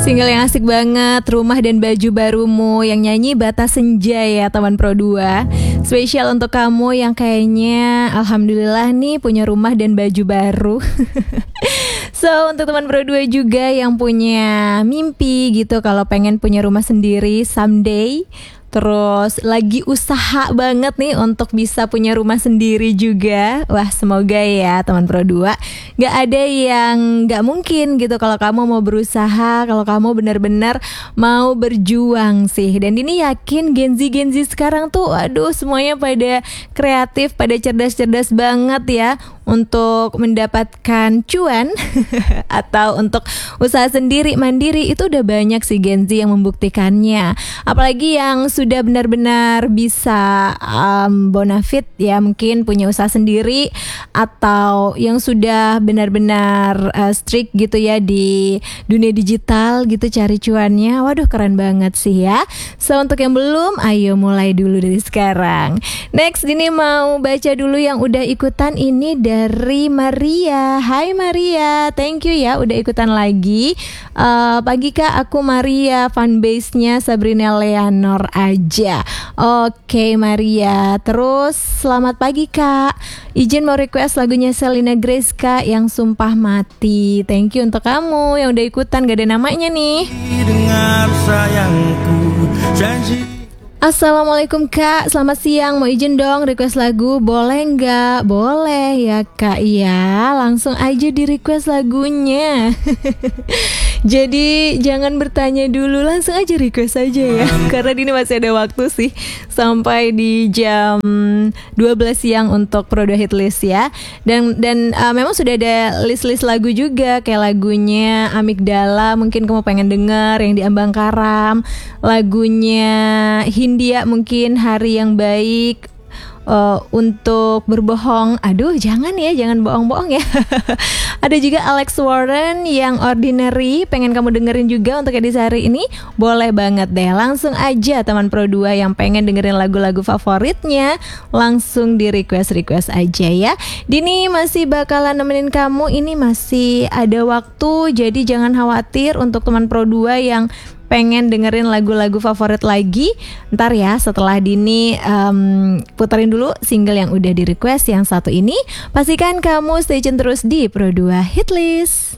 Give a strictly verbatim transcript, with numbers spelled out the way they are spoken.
Single yang asik banget, Rumah dan Baju Barumu, yang nyanyi Bata Senja ya teman Pro dua. Spesial untuk kamu yang kayaknya alhamdulillah nih punya rumah dan baju baru. So untuk teman Pro dua juga yang punya mimpi gitu kalau pengen punya rumah sendiri someday, terus lagi usaha banget nih untuk bisa punya rumah sendiri juga. Wah semoga ya teman Pro dua, gak ada yang gak mungkin gitu kalau kamu mau berusaha, kalau kamu benar-benar mau berjuang sih. Dan ini yakin Gen Z Gen Z sekarang tuh aduh semuanya pada kreatif, pada cerdas-cerdas banget ya untuk mendapatkan cuan atau untuk usaha sendiri mandiri. Itu udah banyak sih Gen Z yang membuktikannya. Apalagi yang sudah benar-benar bisa um, bonafit ya, mungkin punya usaha sendiri, atau yang sudah benar-benar uh, strict gitu ya di dunia digital gitu cari cuannya. Waduh keren banget sih ya. So untuk yang belum, ayo mulai dulu dari sekarang. Next ini mau baca dulu yang udah ikutan ini dari Maria. Hai Maria, thank you ya udah ikutan lagi. uh, Pagi kak, aku Maria, fanbase-nya Sabrina Leonor aja. Oke Maria, terus selamat pagi kak, izin mau request lagunya Selena Grace kak yang Sumpah Mati. Thank you untuk kamu yang udah ikutan, gak ada namanya nih. Dengar sayangku, janji. Assalamualaikum kak, selamat siang, mau izin dong request lagu, boleh nggak? Boleh ya kak, iya langsung aja di request lagunya. Jadi jangan bertanya dulu, langsung aja request aja ya. Karena ini masih ada waktu sih sampai di jam dua belas siang untuk Pro dua Hit List ya. Dan dan uh, memang sudah ada list-list lagu juga, kayak lagunya Amigdala mungkin kamu pengen denger yang di Ambang Karam, lagunya Hindia mungkin Hari Yang Baik, uh, Untuk Berbohong. Aduh jangan ya, jangan bohong-bohong ya. Ada juga Alex Warren yang Ordinary, pengen kamu dengerin juga untuk edisi hari ini. Boleh banget deh, langsung aja teman Pro dua yang pengen dengerin lagu-lagu favoritnya, langsung di request-request aja ya. Dini masih bakalan nemenin kamu, ini masih ada waktu, jadi jangan khawatir untuk teman Pro dua yang pengen dengerin lagu-lagu favorit lagi. Ntar ya setelah Dini um, puterin dulu single yang udah di request yang satu ini. Pastikan kamu stay tune terus di Pro dua Hit List.